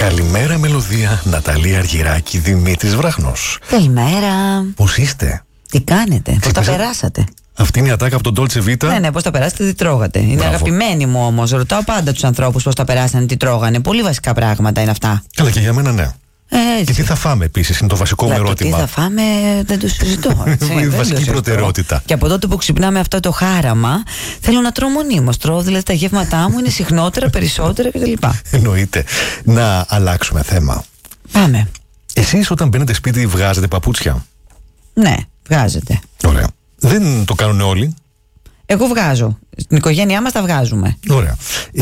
Καλημέρα μελωδία, Ναταλία Αργυράκη, Δημήτρης Βραχνός. Καλημέρα. Πώς είστε? Τι κάνετε, πώς τα περάσατε? Αυτή είναι η ατάκα από τον Dolce Vita. Ναι, πώς τα περάσατε, τι τρώγατε. Είναι Μπράβο. αγαπημένοι μου όμως. Ρωτάω πάντα τους ανθρώπους πώς τα περάσανε, τι τρώγανε. Πολύ βασικά πράγματα είναι αυτά. Καλά, και για μένα ναι. Και τι θα φάμε επίσης, είναι το βασικό μου ερώτημα. Τι θα φάμε, δεν το συζητώ. Είναι η βασική προτεραιότητα. Και από τότε που ξυπνάμε αυτό το χάραμα, θέλω να τρώω μονίμως. Τρώω δηλαδή τα γεύματά μου είναι συχνότερα, περισσότερα κτλ. Εννοείται. Να αλλάξουμε θέμα. Πάμε. Εσείς όταν μπαίνετε σπίτι βγάζετε παπούτσια? Ναι, βγάζετε. Ωραία. Δεν το κάνουν όλοι. Εγώ βγάζω. Στην οικογένειά μας τα βγάζουμε. Ωραία.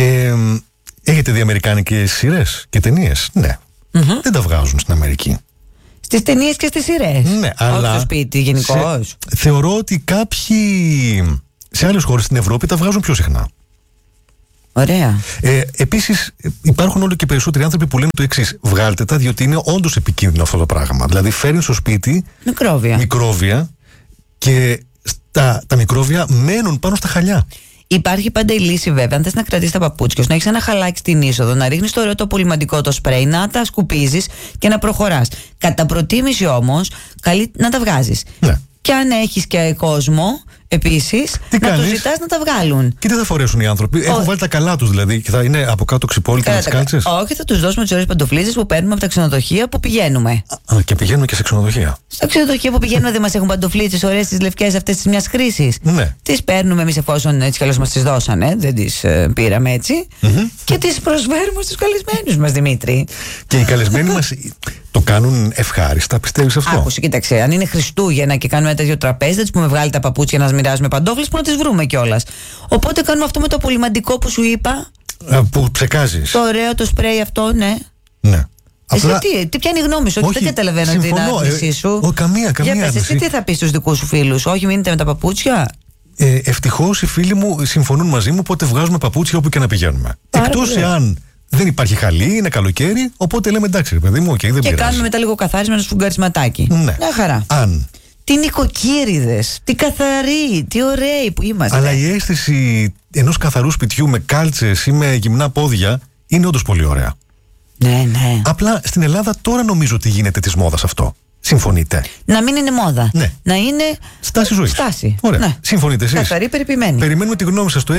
Έχετε δει αμερικάνικες σειρές και ταινίες? Ναι. Δεν τα βγάζουν στην Αμερική. Στις ταινίες και στις σειρές. Ναι, αλλά όχι στο σπίτι γενικώς. Θεωρώ ότι κάποιοι σε άλλες χώρες στην Ευρώπη τα βγάζουν πιο συχνά. Ωραία. Επίσης υπάρχουν όλο και περισσότεροι άνθρωποι που λένε το εξής: βγάλτε τα, διότι είναι όντως επικίνδυνο αυτό το πράγμα. Δηλαδή φέρνει στο σπίτι μικρόβια και τα μικρόβια μένουν πάνω στα χαλιά. Υπάρχει πάντα η λύση, βέβαια. Αν θες να κρατήσεις τα παπούτσια σου, να έχεις ένα χαλάκι στην είσοδο, να ρίχνεις το ωραίο το απολυμαντικό το σπρέι, να τα σκουπίζεις και να προχωράς. Κατά προτίμηση όμως, καλή να τα βγάζεις. Ναι. Και αν έχεις και κόσμο, επίσης, να τους ζητάς να τα βγάλουν. Και τι θα φορέσουν οι άνθρωποι? Έχουν βάλει τα καλά τους δηλαδή και θα είναι από κάτω ξυπόλυτα με τις κάλτσες? Όχι, θα τους δώσουμε τις ωραίες παντοφλίδες που παίρνουμε από τα ξενοδοχεία που πηγαίνουμε. Και πηγαίνουμε και σε ξενοδοχεία. Στα ξενοδοχεία που πηγαίνουμε δεν μας έχουν παντοφλίδες ωραίες, τις λευκές αυτές της μιας χρήσης? Ναι. Τις παίρνουμε εμείς εφόσον έτσι κι αλλιώς μας τις δώσανε, δεν τις πήραμε έτσι. Και τις προσφέρουμε στους καλεσμένους μας, Δημήτρη. Και οι καλεσμένοι μας το κάνουν ευχάριστα, πιστεύεις αυτό? Άκουσε, κοίταξε. Αν είναι Χριστούγεννα και κάνουμε ένα τέτοιο τραπέζι, δεν τους πούμε βγάλει τα παπούτσια να μοιράζουμε παντόφλες που να τις βρούμε κιόλας. Οπότε κάνουμε αυτό με το απολυμαντικό που σου είπα. Που ψεκάζεις. Το ωραίο το σπρέι αυτό, ναι. Ναι. Εσύ ποια είναι η γνώμη σου? Όχι, δεν καταλαβαίνω την άρνησή σου. Καμία άρνηση. Εσύ τι θα πεις στους δικούς σου φίλους? Όχι, μείνετε με τα παπούτσια. Ευτυχώς οι φίλοι μου συμφωνούν μαζί μου, οπότε βγάζουμε παπούτσια όπου και να πηγαίνουμε. Εκτός εάν δεν υπάρχει χαλί, είναι καλοκαίρι, οπότε λέμε εντάξει, ρε παιδί μου, δεν πειράζει. Και κάνουμε μετά λίγο καθάρισμα, ένα σφουγγαρισματάκι. Ναι. Μια χαρά. Αν. Τι νοικοκύριδες, τι καθαροί, τι ωραίοι που είμαστε. Αλλά η αίσθηση ενός καθαρού σπιτιού με κάλτσες ή με γυμνά πόδια είναι όντως πολύ ωραία. Ναι, ναι. Απλά στην Ελλάδα τώρα νομίζω ότι γίνεται της μόδας αυτό. Συμφωνείτε? Να μην είναι μόδα. Ναι. Να είναι στάση ζωής. Στάση. Ωραία. Ναι. Συμφωνείτε εσείς? Καθαρή, περιποιημένη. Περιμένουμε τη γνώμη σας στο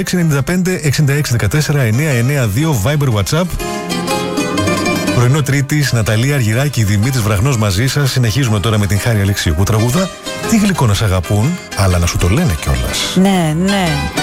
695-6614-992 Viber WhatsApp. Πρωινό Τρίτης, Ναταλία Αργυράκη, Δημήτρης Βραχνός μαζί σας. Συνεχίζουμε τώρα με την Χάρη Αλεξίου που τραγουδά. Τι γλυκό να σ' αγαπούν, αλλά να σου το λένε κιόλας. Ναι, ναι.